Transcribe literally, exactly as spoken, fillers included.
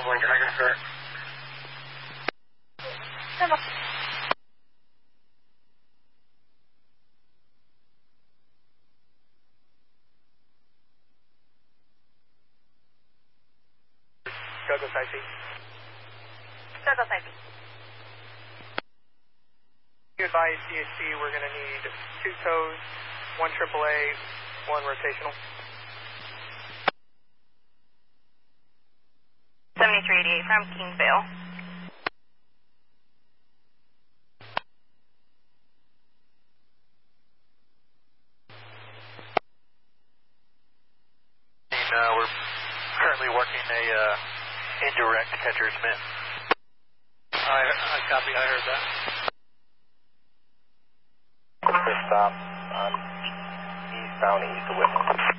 Longhorn Dragon, sir. Douglas I P. Douglas I P. You advise D H C we're going to need two tows, one triple A, one rotational. seventy-three eighty-eight from Kingsvale. And, uh, we're currently working a uh, indirect catcher's mitt. I, I copy, I heard that. Just stop on eastbound east of Whitman.